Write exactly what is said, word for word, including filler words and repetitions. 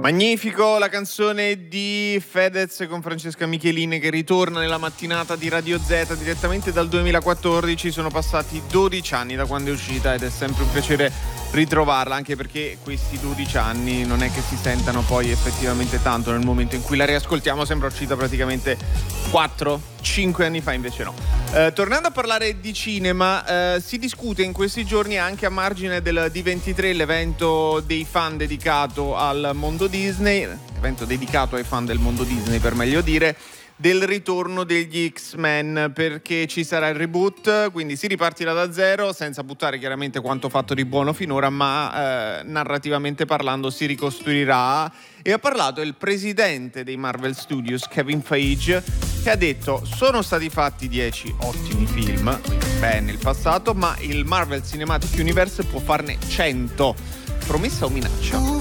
Magnifico, la canzone di Fedez con Francesca Michelin che ritorna nella mattinata di Radio Z direttamente dal duemilaquattordici. Sono passati dodici anni da quando è uscita ed è sempre un piacere ritrovarla, anche perché questi dodici anni non è che si sentano poi effettivamente tanto nel momento in cui la riascoltiamo. Sembra uscita praticamente quattro cinque anni fa, invece no. Eh, tornando a parlare di cinema, eh, si discute in questi giorni anche a margine del D ventitré, l'evento dei fan dedicato al mondo Disney, evento dedicato ai fan del mondo Disney per meglio dire, del ritorno degli X-Men, perché ci sarà il reboot, quindi si ripartirà da zero senza buttare chiaramente quanto fatto di buono finora, ma eh, narrativamente parlando si ricostruirà. E ha parlato il presidente dei Marvel Studios, Kevin Feige, che ha detto: sono stati fatti dieci ottimi film, beh, nel passato, ma il Marvel Cinematic Universe può farne cento. Promessa o minaccia?